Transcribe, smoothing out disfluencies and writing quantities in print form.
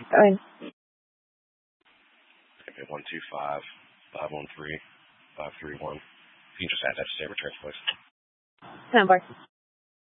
Go ahead. Okay, 125-513-531. You can just add that to Sabre Trans, please. 10-4.